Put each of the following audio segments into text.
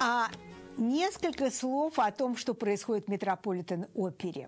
А несколько слов о том, что происходит в Метрополитен-опере.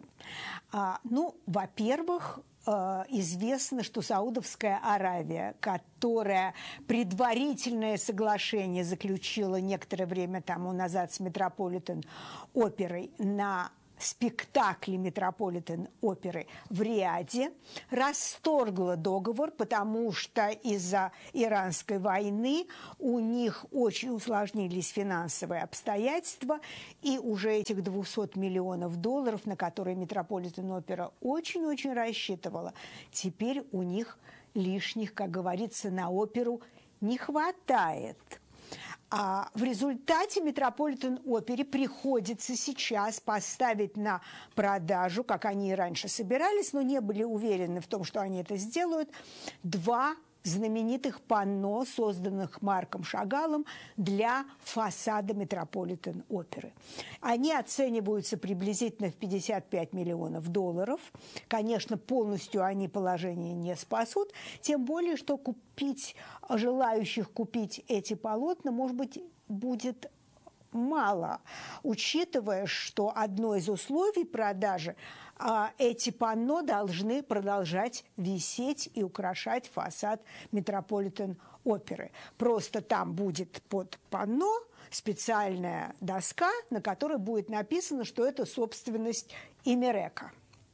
Во-первых, известно, что Саудовская Аравия, которая предварительное соглашение заключила некоторое время тому назад с Метрополитен-оперой на спектакле Метрополитен-оперы в Риаде, расторгла договор, потому что из-за иранской войны у них очень усложнились финансовые обстоятельства, и уже этих 200 миллионов долларов, на которые Метрополитен-опера очень-очень рассчитывала, теперь у них лишних, как говорится, на оперу не хватает. А в результате Метрополитен-опере приходится сейчас поставить на продажу, как они и раньше собирались, но не были уверены в том, что они это сделают, два знаменитых панно, созданных Марком Шагалом для фасада Метрополитен-оперы. Они оцениваются приблизительно в 55 миллионов долларов. Конечно, полностью они положение не спасут, тем более, что желающих купить эти полотна, может быть, будет мало, учитывая, что одно из условий продажи эти панно должны продолжать висеть и украшать фасад Метрополитен-оперы. Просто там будет под панно специальная доска, на которой будет написано, что это собственность Имерека.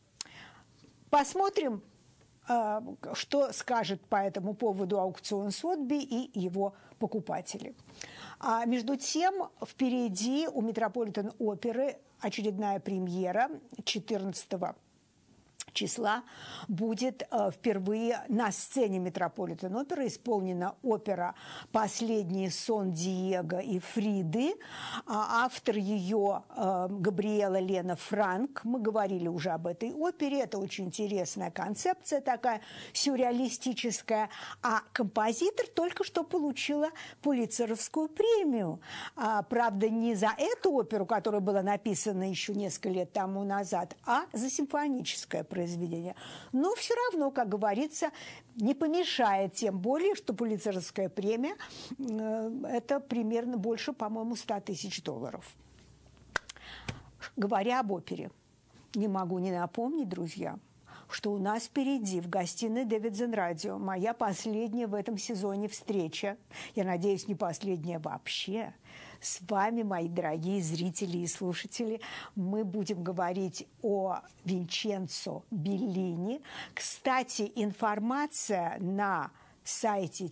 Посмотрим, что скажет по этому поводу аукцион Сотби и его покупатели. А между тем, впереди у Метрополитен-оперы очередная премьера 14 числа будет впервые на сцене Метрополитен-оперы исполнена опера «Последний сон Диего и Фриды». Автор ее Габриэла Лена Франк. Мы говорили уже об этой опере. Это очень интересная концепция, такая сюрреалистическая. А композитор только что получила Пулитцеровскую премию. Правда, не за эту оперу, которая была написана еще несколько лет тому назад, а за симфоническое произведение. Но все равно, как говорится, не помешает, тем более, что Пулитцеровская премия это примерно больше, по-моему, 100 тысяч долларов. Говоря об опере, не могу не напомнить, друзья, что у нас впереди в гостиной Davidson Radio моя последняя в этом сезоне встреча, я надеюсь, не последняя вообще, с вами, мои дорогие зрители и слушатели. Мы будем говорить о Винченцо Беллини. Кстати, информация на сайте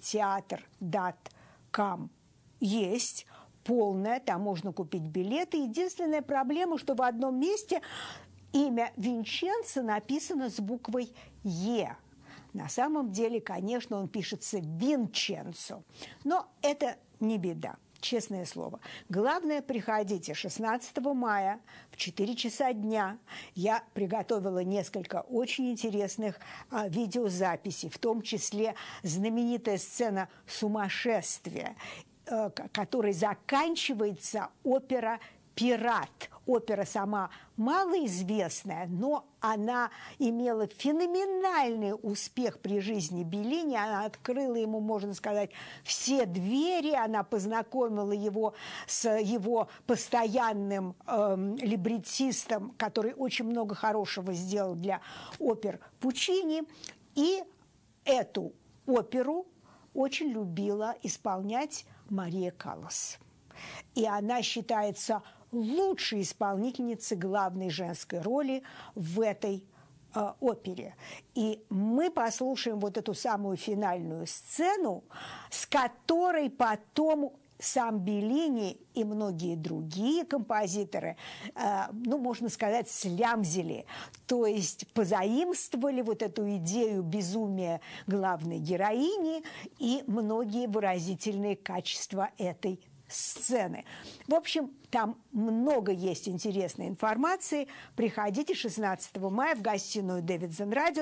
theater.com есть, полная, там можно купить билеты. Единственная проблема, что в одном месте имя Винченцо написано с буквой «Е». На самом деле, конечно, он пишется Винченцо, но это не беда. Честное слово. Главное, приходите 16 мая в 4 часа дня. Я приготовила несколько очень интересных видеозаписей, в том числе знаменитая сцена «Сумасшествия», которой заканчивается опера «Пират». Опера сама малоизвестная, но она имела феноменальный успех при жизни Беллини. Она открыла ему, можно сказать, все двери. Она познакомила его с его постоянным либреттистом, который очень много хорошего сделал для опер Пуччини. И эту оперу очень любила исполнять Мария Каллас. И она считается лучшей исполнительницей главной женской роли в этой опере. И мы послушаем вот эту самую финальную сцену, с которой потом сам Беллини и многие другие композиторы, можно сказать, слямзили, то есть позаимствовали вот эту идею безумия главной героини и многие выразительные качества этой сцены. В общем, там много есть интересной информации. Приходите 16 мая в гостиную Davidson Radio,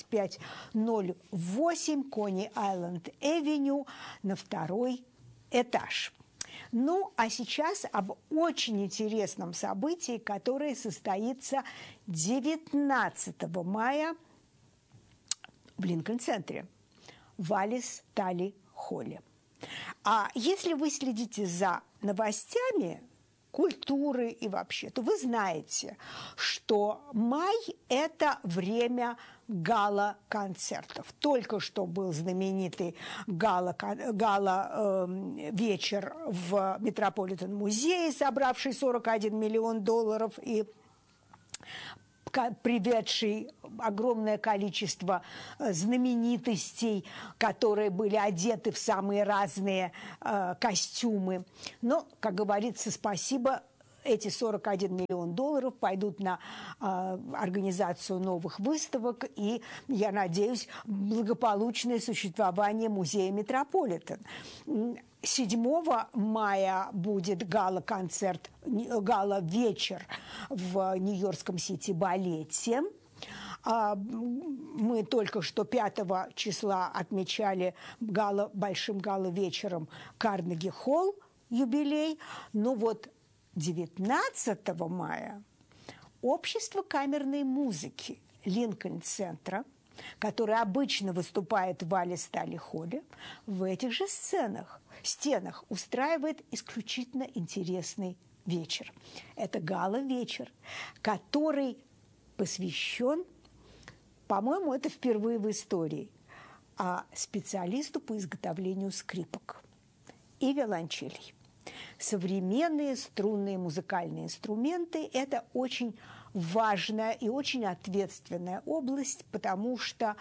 2508 Кони-Айленд-Эвеню на 2-й этаж. Ну, а сейчас об очень интересном событии, которое состоится 19 мая в Линкольн-центре, в Алис Талли-Холле. А если вы следите за новостями культуры и вообще, то вы знаете, что май – это время гала-концертов. Только что был знаменитый гала-вечер в Метрополитен-музее, собравший $41 миллион и приведший огромное количество знаменитостей, которые были одеты в самые разные костюмы. Но, как говорится, спасибо, эти $41 миллион пойдут на организацию новых выставок и, я надеюсь, благополучное существование музея Метрополитен. 7 мая будет гала-концерт, гала-вечер в Нью-Йоркском Сити-балете. Мы только что 5 числа отмечали большим гала-вечером Карнеги-холл, юбилей. Ну вот 19 мая Общество камерной музыки Линкольн-центра, которое обычно выступает в Алистали-холле, в этих же стенах устраивает исключительно интересный вечер. Это гала-вечер, который посвящен, по-моему, это впервые в истории, специалисту по изготовлению скрипок и виолончелей. Современные струнные музыкальные инструменты – это очень важная и очень ответственная область, потому что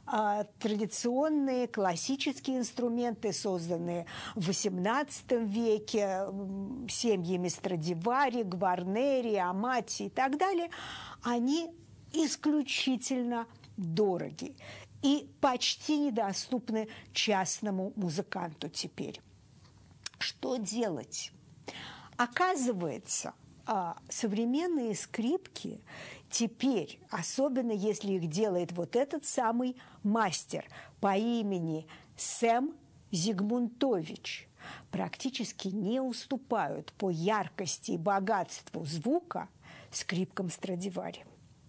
традиционные классические инструменты, созданные в XVIII веке семьями Страдивари, Гварнери, Амати и так далее, они исключительно дороги и почти недоступны частному музыканту теперь. Что делать? Оказывается, современные скрипки теперь, особенно если их делает вот этот самый мастер по имени Сэм Зигмунтович, практически не уступают по яркости и богатству звука скрипкам Страдивари.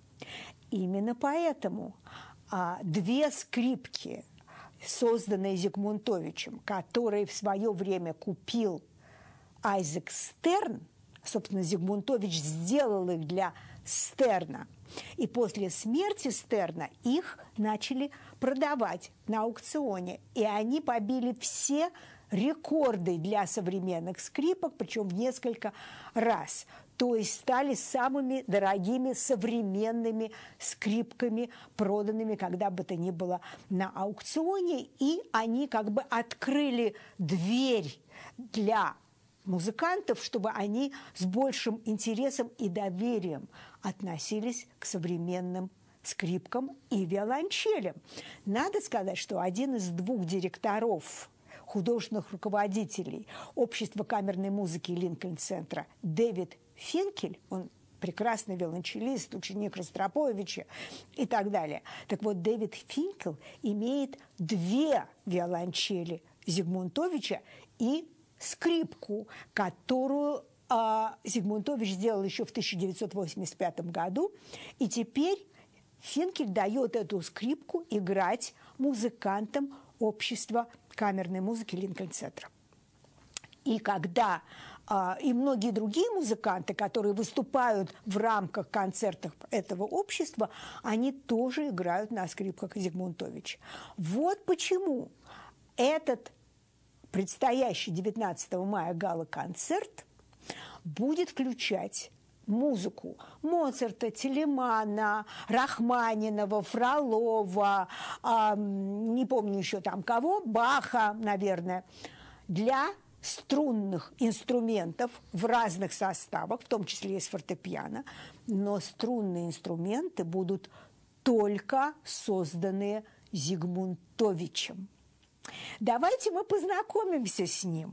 Именно поэтому 2 скрипки, созданные Зигмунтовичем, которые в свое время купил Айзек Стерн, собственно, Зигмунтович сделал их для Стерна, и после смерти Стерна их начали продавать на аукционе, и они побили все рекорды для современных скрипок, причем в несколько раз. То есть стали самыми дорогими современными скрипками, проданными когда бы то ни было на аукционе, и они как бы открыли дверь для музыкантов, чтобы они с большим интересом и доверием относились к современным скрипкам и виолончелям. Надо сказать, что один из 2 директоров, художественных руководителей Общества камерной музыки Линкольн-центра Дэвид Финкель, он прекрасный виолончелист, ученик Ростроповича и так далее. Так вот, Дэвид Финкель имеет 2 виолончели Зигмунтовича и скрипку, которую Зигмунтович сделал еще в 1985 году, и теперь Финкель дает эту скрипку играть музыкантам Общества камерной музыки Линкольн-центра. И когда и многие другие музыканты, которые выступают в рамках концертов этого общества, они тоже играют на скрипках Зигмунтовича. Вот почему этот предстоящий 19 мая гала-концерт будет включать музыку Моцарта, Телемана, Рахманинова, Фролова, не помню еще там кого, Баха, наверное, для струнных инструментов в разных составах, в том числе есть фортепиано, но струнные инструменты будут только созданные Зигмунтовичем. Давайте мы познакомимся с ним.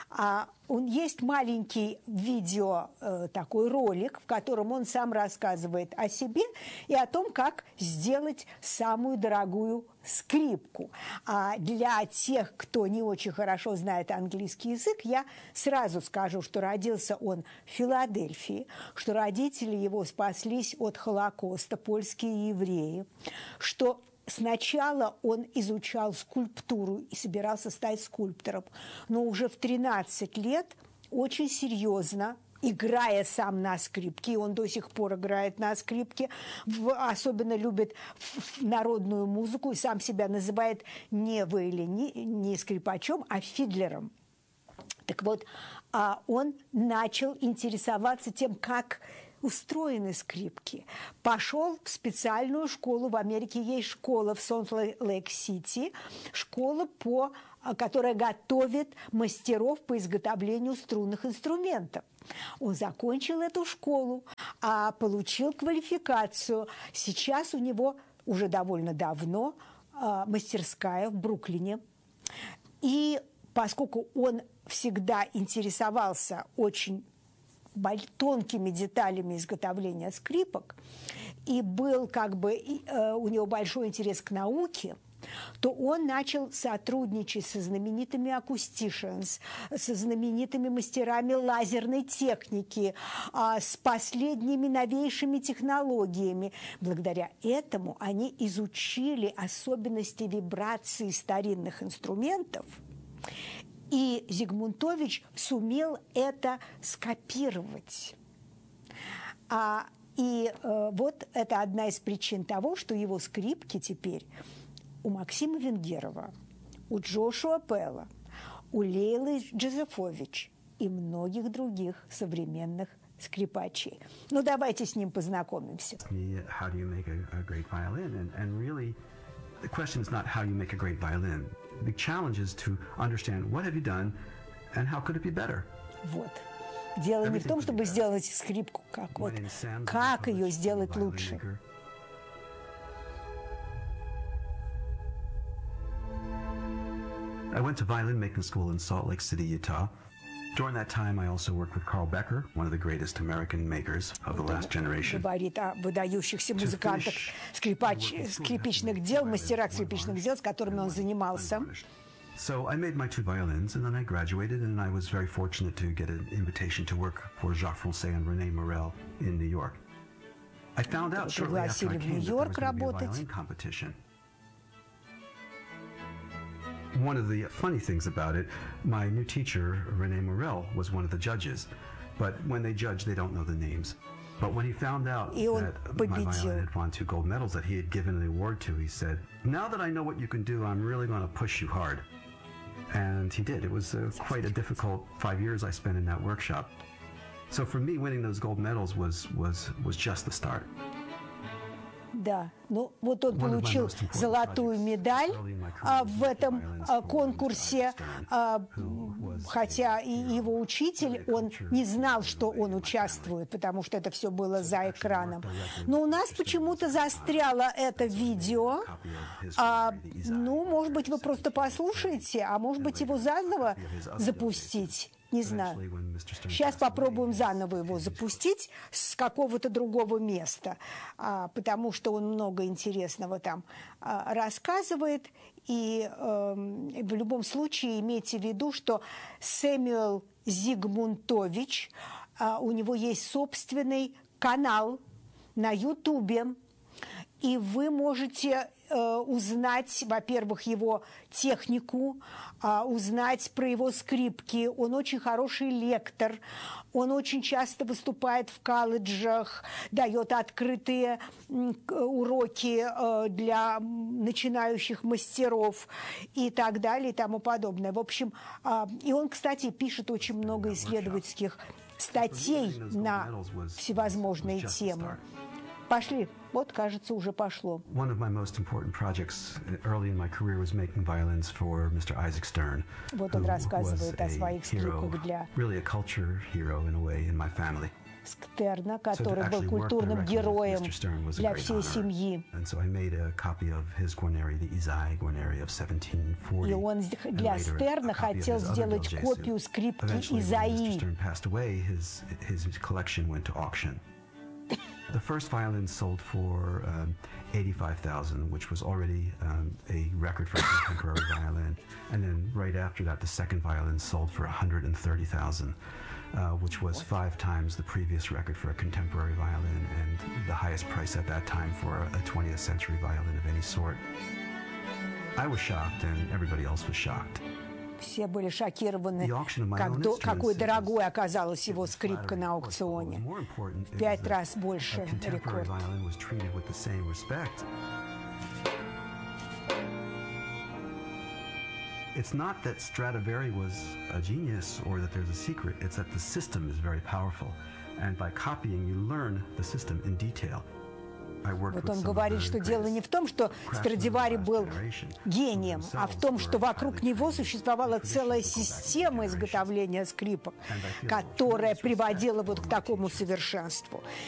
Есть маленький видео, такой ролик, в котором он сам рассказывает о себе и о том, как сделать самую дорогую скрипку. А для тех, кто не очень хорошо знает английский язык, я сразу скажу, что родился он в Филадельфии, что родители его спаслись от Холокоста, польские евреи, что Сначала он изучал скульптуру и собирался стать скульптором, но уже в 13 лет очень серьезно, играя сам на скрипке, и он до сих пор играет на скрипке, особенно любит народную музыку и сам себя называет не скрипачом, а фидлером. Так вот, он начал интересоваться тем, как устроены скрипки. Пошел в специальную школу. В Америке есть школа в Солт-Лейк-Сити, школа, которая готовит мастеров по изготовлению струнных инструментов. Он закончил эту школу, получил квалификацию. Сейчас у него уже довольно давно мастерская в Бруклине. И поскольку он всегда интересовался очень тонкими деталями изготовления скрипок, и был у него большой интерес к науке, то он начал сотрудничать со знаменитыми акустишенс, со знаменитыми мастерами лазерной техники, с последними новейшими технологиями. Благодаря этому они изучили особенности вибрации старинных инструментов, и Зигмунтович сумел это скопировать. Вот это одна из причин того, что его скрипки теперь у Максима Венгерова, у Джошуа Пелла, у Лейлы Джозефович и многих других современных скрипачей. Ну, давайте с ним познакомимся. How do you make a great violin? And really, the question is not how you make a great violin. The challenge is to understand what have you done and how could it be better. Вот. Дело не в том, чтобы сделать скрипку как ее сделать лучше. I went to violin making school in Salt Lake City, Utah. During that time, I also worked with Carl Becker, one of the greatest American makers of the last generation. Говорит о выдающихся музыкантах скрипичных дел, мастерах скрипичных дел, с которыми он занимался. So I made my 2 violins, and then I graduated, and I was very fortunate to get an invitation to work for Jacques Francois and René Morel in New York. I found out shortly after I came that there was going to be a violin competition. One of the funny things about it, my new teacher, René Morel, was one of the judges. But when they judge, they don't know the names. But when he found out that my violin had won 2 gold medals that he had given the award to, he said, "Now that I know what you can do, I'm really going to push you hard." And he did. It was quite a difficult 5 years I spent in that workshop. So for me, winning those gold medals was just the start. Да, ну вот он получил золотую медаль в этом конкурсе, хотя и его учитель, он не знал, что он участвует, потому что это все было за экраном. Но у нас почему-то застряло это видео. Ну, может быть, вы просто послушаете, а может быть, его заново запустить. Не знаю. Сейчас попробуем заново его запустить с какого-то другого места, потому что он много интересного там рассказывает. И в любом случае имейте в виду, что Сэмюэл Зигмунтович, у него есть собственный канал на Ютубе, и вы можете узнать, во-первых, его технику, узнать про его скрипки. Он очень хороший лектор, он очень часто выступает в колледжах, дает открытые уроки для начинающих мастеров и так далее и тому подобное. В общем, и он, кстати, пишет очень много исследовательских статей на всевозможные темы. Пошли. Вот, кажется, уже пошло. One of my most important projects early in my career was making violins for Mr. Isaac Stern. Вот он рассказывает о своих скрипках для really a culture hero in a way in my family. Стерна, который был культурным героем для всей семьи. И он для Стерна хотел сделать копию скрипки Изаи. The first violin sold for $85,000, which was already a record for a contemporary violin. And then right after that, the second violin sold for $130,000, which was 5 times the previous record for a contemporary violin and the highest price at that time for a 20th century violin of any sort. I was shocked, and everybody else was shocked. Все были шокированы, какой дорогой оказалась его скрипка на аукционе. В 5 раз больше рекорд. It's not that Stradivari was a genius or that there's a secret, it's that the system is very powerful. And by copying, you learn the system in detail. Вот он говорит, что дело не в том, что Страдивари был гением, а в том, что вокруг него существовала целая система изготовления скрипок, которая приводила вот к такому совершенству.